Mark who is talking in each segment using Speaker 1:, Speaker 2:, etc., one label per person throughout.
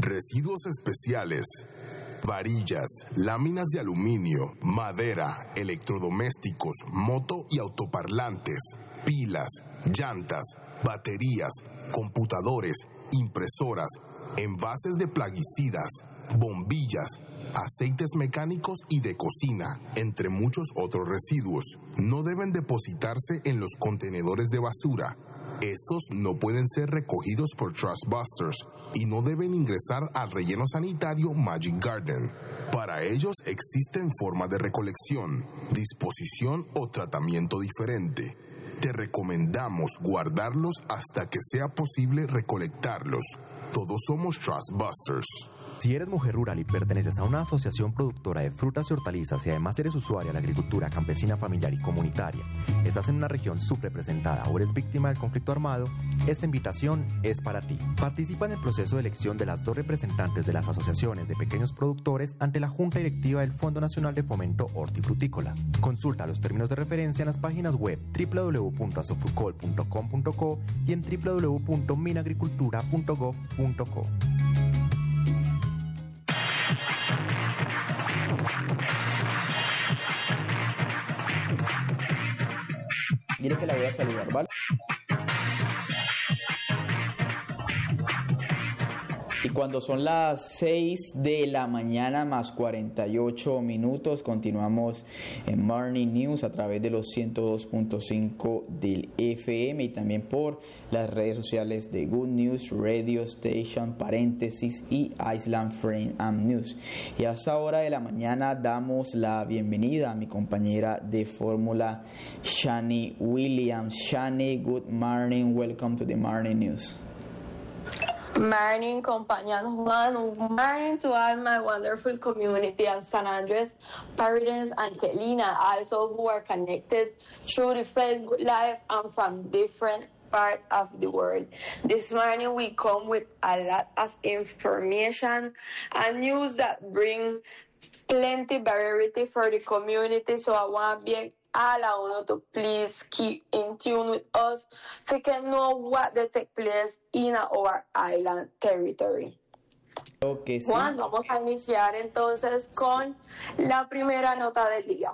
Speaker 1: residuos especiales, varillas, láminas de aluminio, madera, electrodomésticos, moto y autoparlantes, pilas, llantas, baterías, computadores, impresoras, envases de plaguicidas, bombillas, aceites mecánicos y de cocina, entre muchos otros residuos, no deben depositarse en los contenedores de basura. Estos no pueden ser recogidos por Trustbusters y no deben ingresar al relleno sanitario Magic Garden. Para ellos existen formas de recolección, disposición o tratamiento diferente. Te recomendamos guardarlos hasta que sea posible recolectarlos. Todos somos Trustbusters.
Speaker 2: Si eres mujer rural y perteneces a una asociación productora de frutas y hortalizas y además eres usuaria de la agricultura campesina, familiar y comunitaria, estás en una región subrepresentada o eres víctima del conflicto armado, esta invitación es para ti. Participa en el proceso de elección de las 2 representantes de las asociaciones de pequeños productores ante la Junta Directiva del Fondo Nacional de Fomento Hortifrutícola. Consulta los términos de referencia en las páginas web www.asofrucol.com.co y en www.minagricultura.gov.co.
Speaker 3: Dile que la voy a saludar, ¿vale? Y cuando son las 6 de la mañana más 48 minutos, continuamos en Morning News a través de los 102.5 del FM y también por las redes sociales de Good News Radio Station, paréntesis, y Island Frame and News. Y a esta hora de la mañana damos la bienvenida a mi compañera de fórmula, Shani Williams. Shani, good morning, welcome to the Morning News.
Speaker 4: Morning, compañeros Juan. Morning to all my wonderful community and San Andres, Paradise and Kelina, also who are connected through the Facebook Live and from different part of the world. This morning we come with a lot of information and news that bring plenty variety for the community, so I want to be all I want to please keep in tune with us so you can know what they take place in our island territory.
Speaker 3: Okay, sí.
Speaker 4: Juan, vamos a iniciar entonces con la primera nota del día.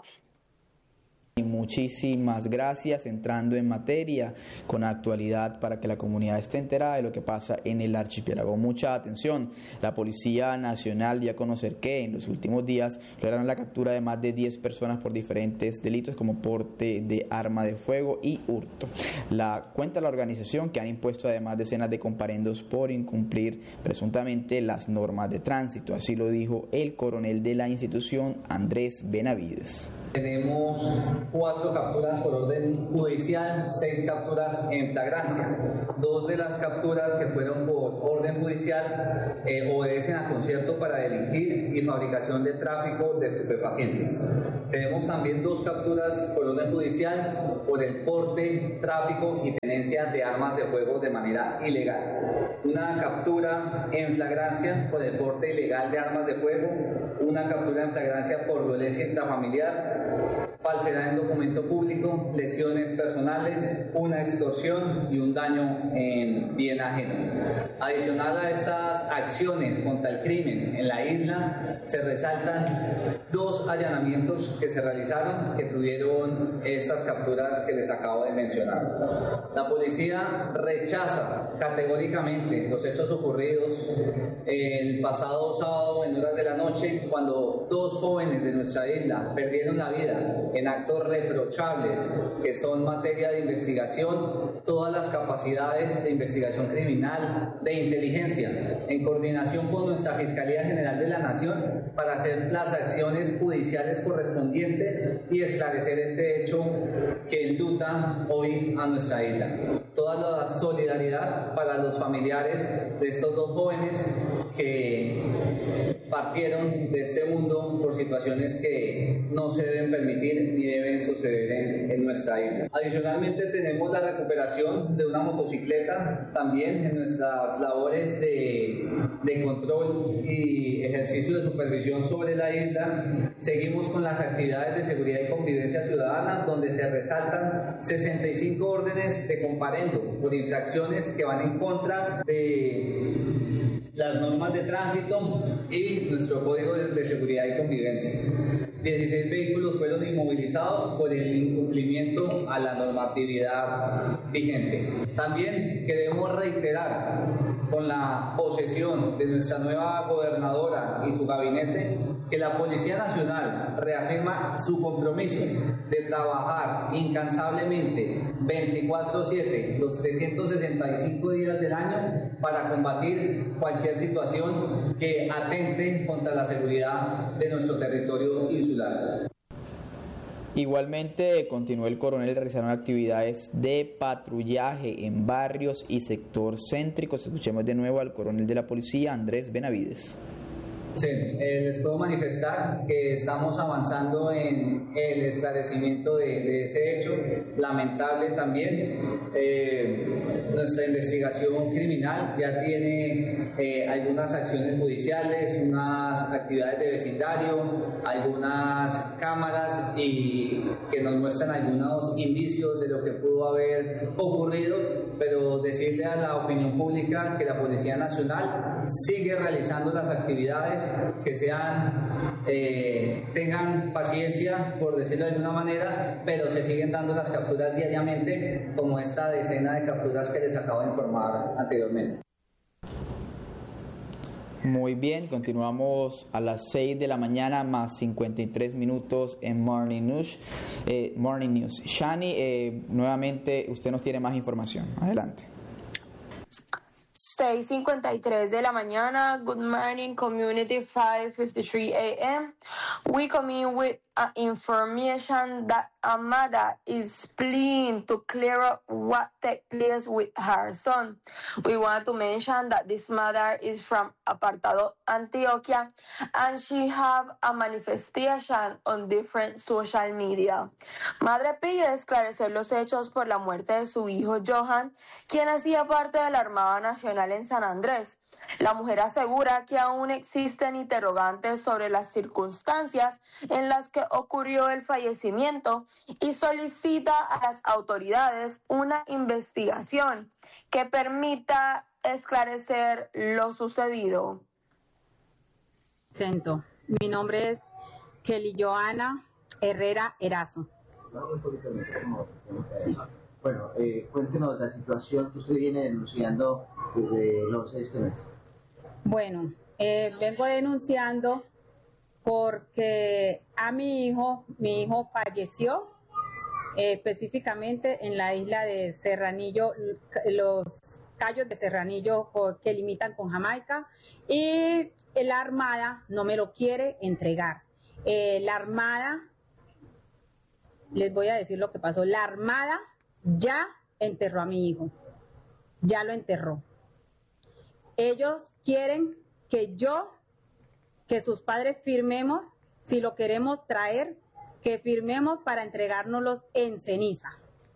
Speaker 3: Muchísimas gracias. Entrando en materia con actualidad para que la comunidad esté enterada de lo que pasa en el archipiélago. Mucha atención. La Policía Nacional dio a conocer que en los últimos días lograron la captura de más de 10 personas por diferentes delitos como porte de arma de fuego y hurto. Cuenta la organización que han impuesto además decenas de comparendos por incumplir presuntamente las normas de tránsito. Así lo dijo el coronel de la institución, Andrés Benavides.
Speaker 5: Tenemos 4 capturas por orden judicial, 6 capturas en flagrancia. 2 de las capturas que fueron por orden judicial obedecen a concierto para delinquir y fabricación de tráfico de estupefacientes. Tenemos también 2 capturas por orden judicial por el porte, tráfico y tenencia de armas de fuego de manera ilegal. Una captura en flagrancia por el porte ilegal de armas de fuego, una captura en flagrancia por violencia intrafamiliar, falsedad en documento público, lesiones personales, una extorsión y un daño en bien ajeno. Adicional a estas acciones contra el crimen en la isla, se resaltan 2 allanamientos que se realizaron que tuvieron estas capturas que les acabo de mencionar. La policía rechaza categóricamente los hechos ocurridos el pasado sábado en horas de la noche, cuando 2 jóvenes de nuestra isla perdieron la vida en actos reprochables que son materia de investigación. Todas las capacidades de investigación criminal, de inteligencia, en coordinación con nuestra Fiscalía General de la Nación, para hacer las acciones judiciales correspondientes y esclarecer este hecho que enluta hoy a nuestra isla. Toda la solidaridad para los familiares de estos 2 jóvenes que partieron de este mundo por situaciones que no se deben permitir ni deben suceder en nuestra isla. Adicionalmente tenemos la recuperación de una motocicleta también en nuestras labores de control y ejercicio de supervisión sobre la isla. Seguimos con las actividades de seguridad y convivencia ciudadana, donde se resaltan 65 órdenes de comparendo por infracciones que van en contra de las normas normas de tránsito y nuestro código de seguridad y convivencia. 16 vehículos fueron inmovilizados por el incumplimiento a la normatividad vigente. También queremos reiterar con la posesión de nuestra nueva gobernadora y su gabinete que la Policía Nacional reafirma su compromiso de trabajar incansablemente 24/7 los 365 días del año para combatir cualquier situación que atente contra la seguridad de nuestro territorio insular.
Speaker 3: Igualmente, continuó el coronel realizando actividades de patrullaje en barrios y sector céntricos. Escuchemos de nuevo al coronel de la policía, Andrés Benavides.
Speaker 5: Sí, les puedo manifestar que estamos avanzando en el esclarecimiento de ese hecho, lamentable también. Nuestra investigación criminal ya tiene algunas acciones judiciales, unas actividades de vecindario, algunas cámaras y que nos muestran algunos indicios de lo que pudo haber ocurrido, pero decirle a la opinión pública que la Policía Nacional sigue realizando las actividades, que sean, tengan paciencia, por decirlo de alguna manera, pero se siguen dando las capturas diariamente, como esta decena de capturas que les acabo de informar anteriormente.
Speaker 3: Muy bien, continuamos a las 6 de la mañana más 53 minutos en Morning News. Shani, nuevamente usted nos tiene más información. Adelante.
Speaker 4: 6:53 de la mañana. Good morning, community. 5:53 a.m. We come in with information that Amada is pleading to clear up what took place with her son. We want to mention that this mother is from Apartado, Antioquia, and she have a manifestation on different social media. Madre pide esclarecer los hechos por la muerte de su hijo Johan, quien hacía parte de la Armada Nacional en San Andrés. La mujer asegura que aún existen interrogantes sobre las circunstancias en las que ocurrió el fallecimiento y solicita a las autoridades una investigación que permita esclarecer lo sucedido.
Speaker 6: Mi nombre es Kelly Joana Herrera Erazo.
Speaker 7: Sí. Bueno, cuéntenos la situación que usted viene denunciando desde el 11 de este mes.
Speaker 6: Bueno, vengo denunciando porque a mi hijo falleció específicamente en la isla de Serranillo, los Cayos de Serranillo que limitan con Jamaica, y la Armada no me lo quiere entregar. La Armada, les voy a decir lo que pasó, la Armada ya enterró a mi hijo, ya lo enterró. Ellos quieren que sus padres firmemos, si lo queremos traer, que firmemos para entregárnoslos en ceniza.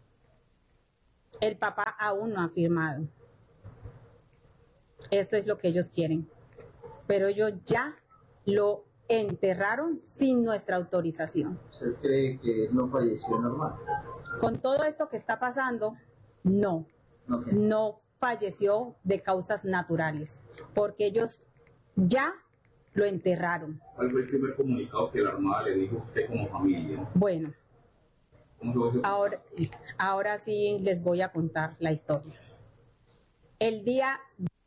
Speaker 6: El papá aún no ha firmado. Eso es lo que ellos quieren. Pero ellos ya lo enterraron sin nuestra autorización.
Speaker 7: ¿Usted cree que no falleció normal?
Speaker 6: Con todo esto que está pasando, no falleció de causas naturales, porque ellos ya lo enterraron.
Speaker 8: ¿Cuál fue el primer comunicado que la Armada le dijo a usted como familia?
Speaker 6: Bueno, ahora sí les voy a contar la historia. El día...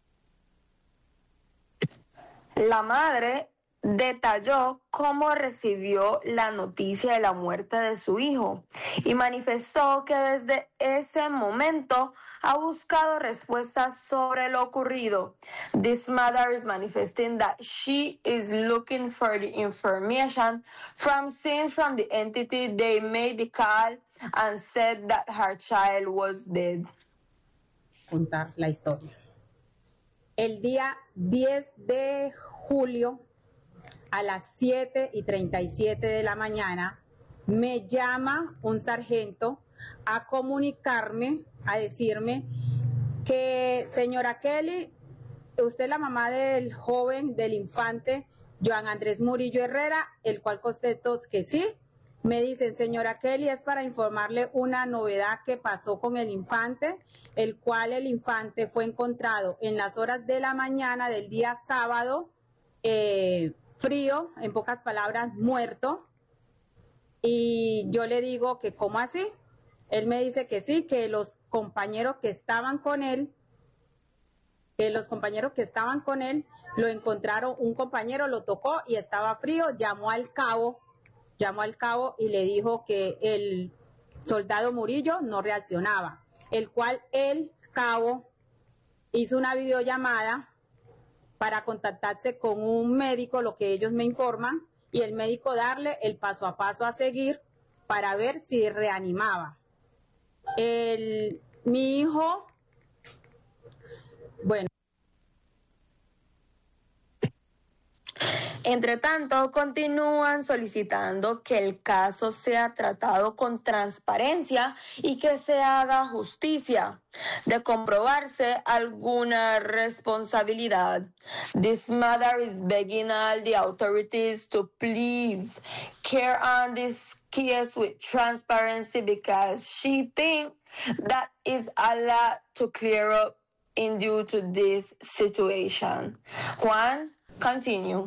Speaker 4: La madre detalló cómo recibió la noticia de la muerte de su hijo y manifestó que desde ese momento ha buscado respuestas sobre lo ocurrido. This mother is manifesting that she is looking for the information from the entity they made the call and said that her child was dead.
Speaker 6: Contar la historia. El día 10 de julio a las 7:37 de la mañana me llama un sargento a comunicarme, a decirme que, señora Kelly, usted es la mamá del joven, del infante Joan Andrés Murillo Herrera, el cual constató que sí, Me dicen, señora Kelly, es para informarle una novedad que pasó con el infante, el cual el infante fue encontrado en las horas de la mañana del día sábado, frío, en pocas palabras, muerto. Y yo le digo que ¿cómo así? Él me dice que sí, que los compañeros que estaban con él, lo encontraron, un compañero lo tocó y estaba frío, llamó al cabo y le dijo que el soldado Murillo no reaccionaba, el cual el cabo hizo una videollamada para contactarse con un médico, lo que ellos me informan, y el médico darle el paso a paso a seguir para ver si reanimaba. Mi hijo, bueno.
Speaker 4: Entre tanto, continúan solicitando que el caso sea tratado con transparencia y que se haga justicia. De comprobarse alguna responsabilidad, this mother is begging all the authorities to please care on this case with transparency because she thinks that is a lot to clear up in due to this situation. Juan, continue.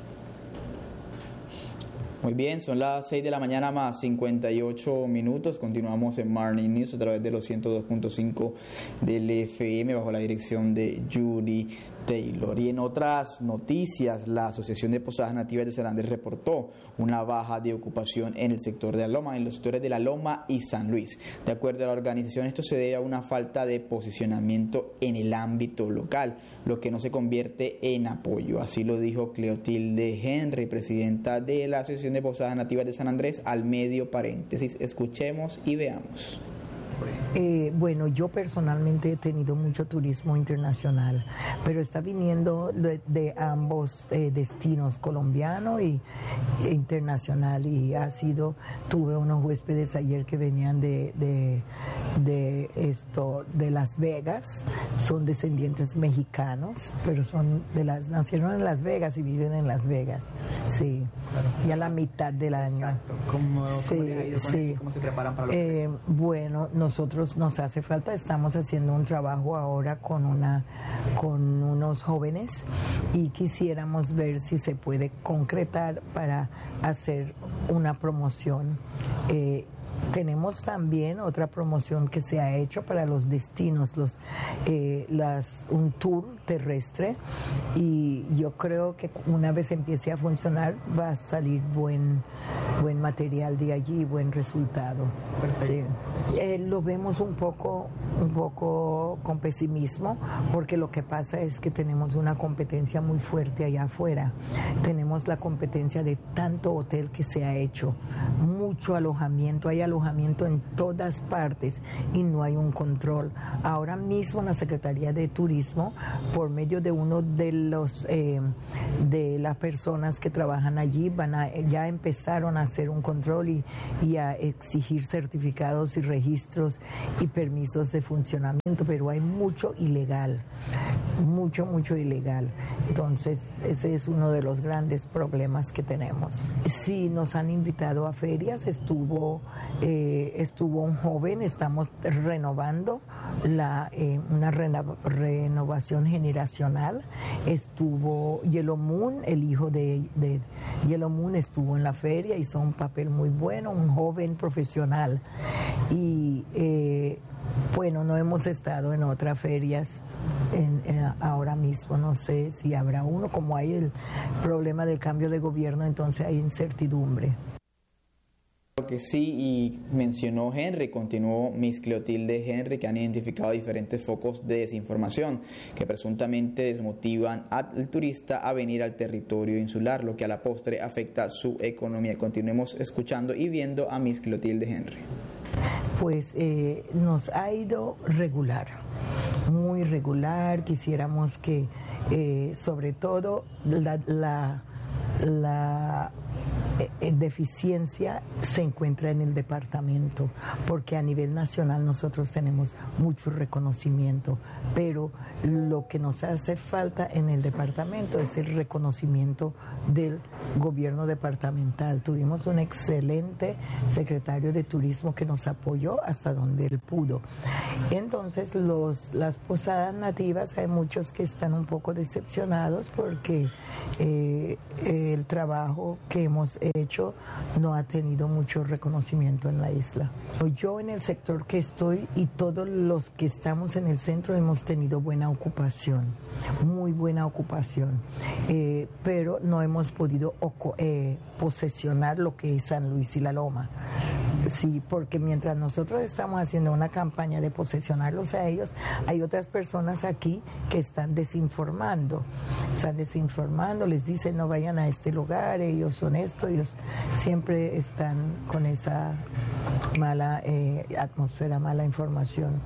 Speaker 3: Muy bien, son las 6 de la mañana más 58 minutos. Continuamos en Morning News a través de los 102.5 del FM bajo la dirección de Judy Taylor. Y en otras noticias, la Asociación de Posadas Nativas de San Andrés reportó una baja de ocupación en el sector de La Loma, en los sectores de La Loma y San Luis. De acuerdo a la organización, esto se debe a una falta de posicionamiento en el ámbito local, lo que no se convierte en apoyo. Así lo dijo Cleotilde Henry, presidenta de la Asociación de Posadas Nativas de San Andrés, al medio paréntesis. Escuchemos y veamos.
Speaker 9: Bueno, yo personalmente he tenido mucho turismo internacional, pero está viniendo de ambos destinos, colombiano e internacional, y tuve unos huéspedes ayer que venían de Las Vegas, son descendientes mexicanos, pero nacieron en Las Vegas y viven en Las Vegas, sí, ya la mitad del año.
Speaker 3: Exacto. ¿Cómo se preparan para los
Speaker 9: bueno, nosotros nos hace falta, estamos haciendo un trabajo ahora con unos jóvenes y quisiéramos ver si se puede concretar para hacer una promoción. Tenemos también otra promoción que se ha hecho para los destinos, un tour terrestre, y yo creo que una vez empiece a funcionar va a salir buen material de allí, buen resultado. Sí. Lo vemos un poco con pesimismo, porque lo que pasa es que tenemos una competencia muy fuerte allá afuera. Tenemos la competencia de tanto hotel que se ha hecho, mucho alojamiento, hay alojamiento en todas partes y no hay un control. Ahora mismo la Secretaría de Turismo, por medio de uno de las personas que trabajan allí, ya empezaron a hacer un control y a exigir certificados y registros y permisos de funcionamiento, pero hay mucho ilegal, mucho ilegal. Entonces ese es uno de los grandes problemas que tenemos. Sí, nos han invitado a ferias, estuvo un joven, estamos renovando una renovación generacional. Estuvo Yellow Moon, el hijo de Yellow Moon estuvo en la feria, hizo un papel muy bueno, un joven profesional. Y bueno, no hemos estado en otras ferias ahora mismo, no sé si habrá uno, como hay el problema del cambio de gobierno, entonces hay incertidumbre.
Speaker 3: Que sí, y mencionó Henry, continuó Miss Cleotilde Henry, que han identificado diferentes focos de desinformación que presuntamente desmotivan al turista a venir al territorio insular, lo que a la postre afecta su economía. Continuemos escuchando y viendo a Miss Cleotilde Henry.
Speaker 9: Pues nos ha ido regular, muy regular. Quisiéramos que sobre todo deficiencia se encuentra en el departamento, porque a nivel nacional nosotros tenemos mucho reconocimiento, pero lo que nos hace falta en el departamento es el reconocimiento del gobierno departamental. Tuvimos un excelente secretario de turismo que nos apoyó hasta donde él pudo. Entonces las posadas nativas, hay muchos que están un poco decepcionados porque el trabajo que hemos hecho no ha tenido mucho reconocimiento en la isla. Yo en el sector que estoy y todos los que estamos en el centro hemos tenido buena ocupación, muy buena ocupación, pero no hemos podido posesionar lo que es San Luis y La Loma. Sí, porque mientras nosotros estamos haciendo una campaña de posesionarlos a ellos, hay otras personas aquí que están desinformando, les dicen no vayan a este lugar, ellos son esto, ellos siempre están con esa mala atmósfera, mala información.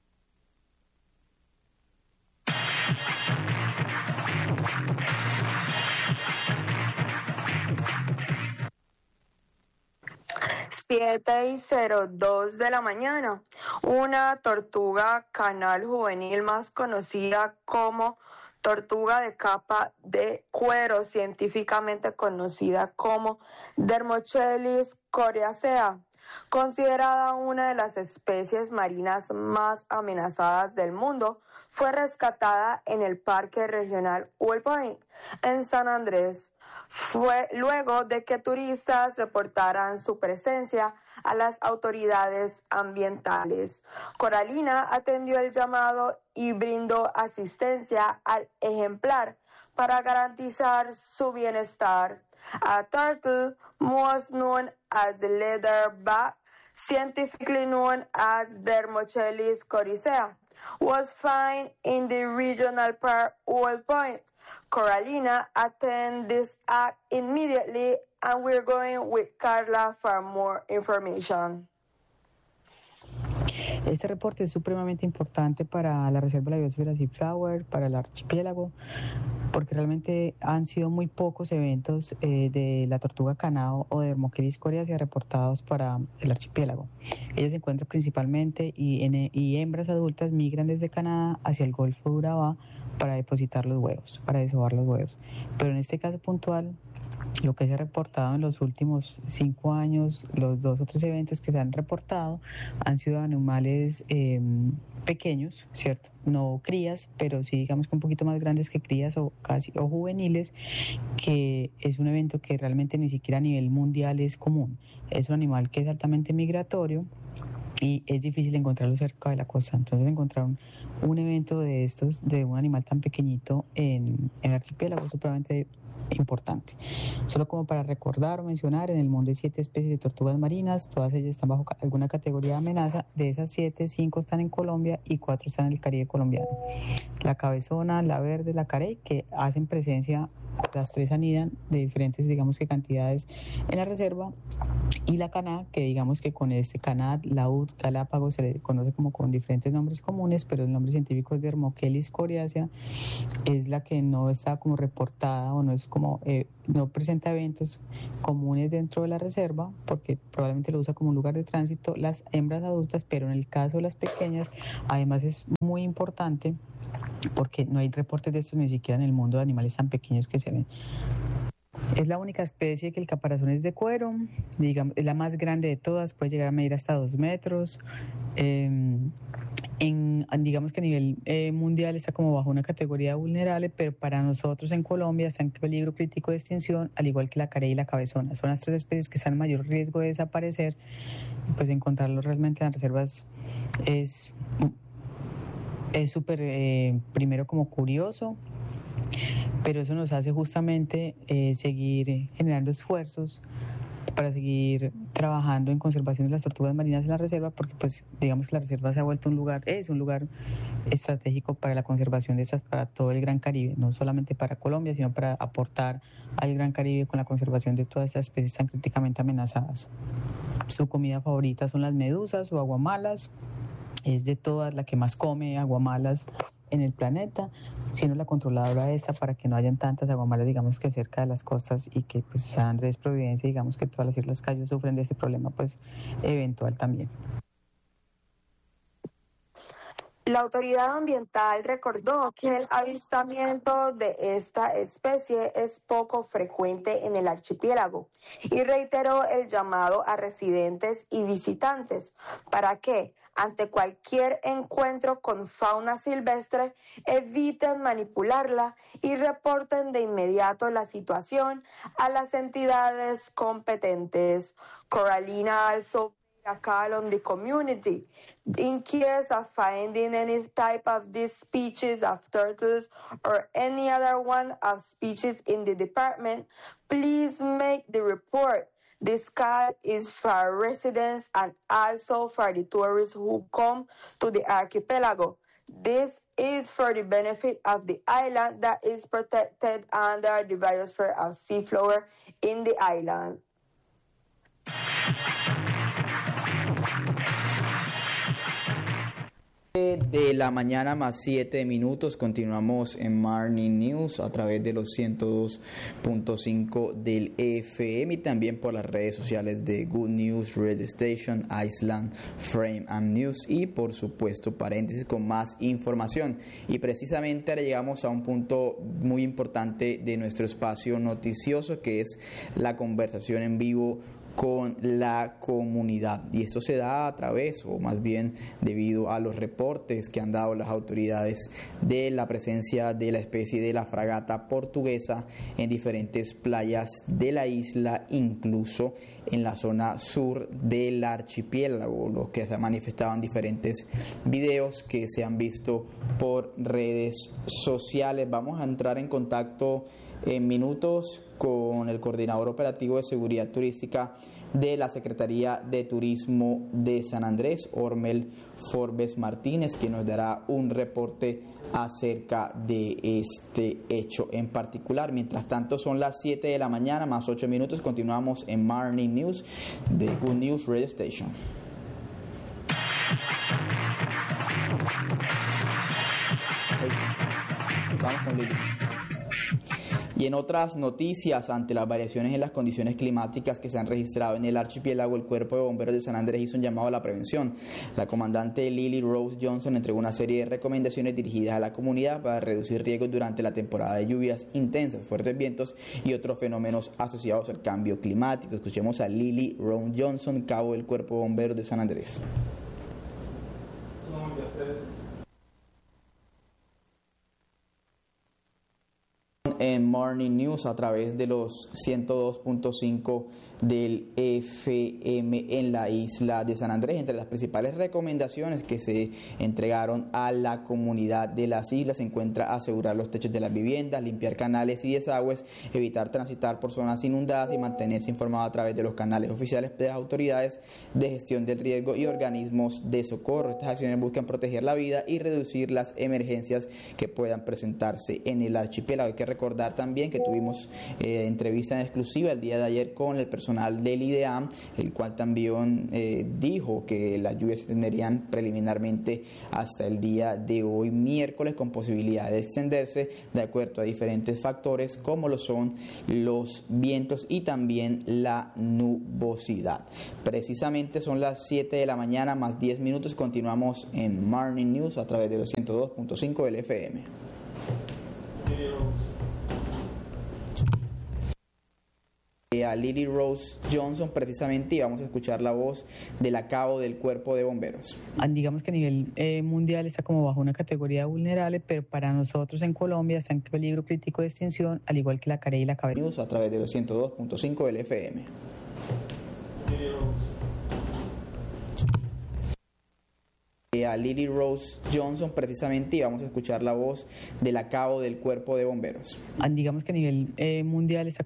Speaker 4: Siete y 02 de la mañana, una tortuga canal juvenil más conocida como tortuga de capa de cuero, científicamente conocida como Dermochelis coriacea, considerada una de las especies marinas más amenazadas del mundo, fue rescatada en el Parque Regional Old Point, en San Andrés. Fue luego de que turistas reportaran su presencia a las autoridades ambientales. Coralina atendió el llamado y brindó asistencia al ejemplar para garantizar su bienestar. A turtle was known as the leatherback, scientifically known as Dermochelis coriacea, was found in the regional park Old Point. Coralina attended this act immediately, and we're going with Carla for more information.
Speaker 10: Este reporte es supremamente importante para la Reserva de la Biosfera Seaflower, para el archipiélago, porque realmente han sido muy pocos eventos de la tortuga canao o de Dermochelis coriacea reportados para el archipiélago. Ella se encuentra principalmente y hembras adultas migran desde Canadá hacia el Golfo de Urabá para depositar los huevos, para desovar los huevos. Pero en este caso puntual, lo que se ha reportado en los últimos 5 años, los 2 o 3 eventos que se han reportado han sido animales pequeños, ¿cierto? No crías, pero sí digamos que un poquito más grandes que crías o juveniles, que es un evento que realmente ni siquiera a nivel mundial es común. Es un animal que es altamente migratorio y es difícil encontrarlo cerca de la costa. Entonces encontrar un evento de estos, de un animal tan pequeñito en el archipiélago, es supremamente importante. Solo como para recordar o mencionar, en el mundo hay 7 especies de tortugas marinas, todas ellas están bajo alguna categoría de amenaza. De esas 7, 5 están en Colombia y 4 están en el Caribe colombiano. La cabezona, la verde, la carey, que hacen presencia, las 3 anidan de diferentes, digamos que cantidades en la reserva, y la caná, que digamos que con este caná, laúd, galápagos, se le conoce como con diferentes nombres comunes, pero el nombre científico es Dermochelis coriacea, es la que no está como reportada o no es como no presenta eventos comunes dentro de la reserva, porque probablemente lo usa como un lugar de tránsito las hembras adultas, pero en el caso de las pequeñas, además es muy importante porque no hay reportes de estos ni siquiera en el mundo de animales tan pequeños que se ven. Es la única especie que el caparazón es de cuero, digamos, es la más grande de todas, puede llegar a medir hasta 2 metros. Digamos que a nivel mundial está como bajo una categoría vulnerable, pero para nosotros en Colombia está en peligro crítico de extinción, al igual que la carey y la cabezona. Son las 3 especies que están en mayor riesgo de desaparecer, y pues encontrarlos realmente en las reservas es súper, primero como curioso, pero eso nos hace justamente seguir generando esfuerzos para seguir trabajando en conservación de las tortugas marinas en la reserva, porque pues digamos que la reserva se ha vuelto un lugar estratégico para la conservación de estas para todo el Gran Caribe, no solamente para Colombia, sino para aportar al Gran Caribe con la conservación de todas estas especies tan críticamente amenazadas. Su comida favorita son las medusas o aguamalas, es de todas la que más come aguamalas en el planeta, sino la controladora esta para que no hayan tantas aguamalas, digamos que cerca de las costas y que pues San Andrés, Providencia, digamos que todas las Islas Cayo sufren de ese problema pues eventual también.
Speaker 4: La autoridad ambiental recordó que el avistamiento de esta especie es poco frecuente en el archipiélago y reiteró el llamado a residentes y visitantes para que, ante cualquier encuentro con fauna silvestre, eviten manipularla y reporten de inmediato la situación a las entidades competentes. Coralina also a call on the community in case of finding any type of this species of turtles or any other one of species in the department, please make the report. This call is for residents and also for the tourists who come to the archipelago. This is for the benefit of the island that is protected under the Biosphere of Seafloor in the island.
Speaker 3: De la mañana más 7 minutos, continuamos en Morning News a través de los 102.5 del FM y también por las redes sociales de Good News Radio Station, Island Frame and News y por supuesto paréntesis con más información. Y precisamente ahora llegamos a un punto muy importante de nuestro espacio noticioso, que es la conversación en vivo con la comunidad, y esto se da a través, o más bien debido a los reportes que han dado las autoridades de la presencia de la especie de la fragata portuguesa en diferentes playas de la isla, incluso en la zona sur del archipiélago, lo que se ha manifestado en diferentes videos que se han visto por redes sociales. Vamos a entrar en contacto en minutos con el coordinador operativo de seguridad turística de la Secretaría de Turismo de San Andrés, Ormel Forbes Martínez, que nos dará un reporte acerca de este hecho en particular. Mientras tanto, son las 7 de la mañana más 8 minutos. Continuamos en Morning News de Good News Radio Station. Vamos con Lili. Y en otras noticias, ante las variaciones en las condiciones climáticas que se han registrado en el archipiélago, el Cuerpo de Bomberos de San Andrés hizo un llamado a la prevención. La comandante Lily Rose Johnson entregó una serie de recomendaciones dirigidas a la comunidad para reducir riesgos durante la temporada de lluvias intensas, fuertes vientos y otros fenómenos asociados al cambio climático. Escuchemos a Lily Rose Johnson, cabo del Cuerpo de Bomberos de San Andrés. En Morning News a través de los 102.5 del FM en la isla de San Andrés. Entre las principales recomendaciones que se entregaron a la comunidad de las islas se encuentra asegurar los techos de las viviendas, limpiar canales y desagües, evitar transitar por zonas inundadas y mantenerse informado a través de los canales oficiales de las autoridades de gestión del riesgo y organismos de socorro. Estas acciones buscan proteger la vida y reducir las emergencias que puedan presentarse en el archipiélago. Hay que recordar también que tuvimos entrevista en exclusiva el día de ayer con el personal del IDEAM, el cual también dijo que las lluvias se extenderían preliminarmente hasta el día de hoy, miércoles, con posibilidad de extenderse de acuerdo a diferentes factores como lo son los vientos y también la nubosidad. Precisamente son las 7 de la mañana más 10 minutos. Continuamos en Morning News a través de los 102.5 del FM. A Lily Rose Johnson precisamente, y vamos a escuchar la voz del cabo del Cuerpo de Bomberos.
Speaker 10: Digamos que a nivel mundial está como bajo una categoría vulnerable, pero para nosotros en Colombia está en peligro crítico de extinción, al igual que la carey y la cabeza.
Speaker 3: A través de los 102.5 del FM. A Lily Rose Johnson precisamente, y vamos a escuchar la voz del cabo del Cuerpo de Bomberos.
Speaker 10: Digamos que a nivel mundial está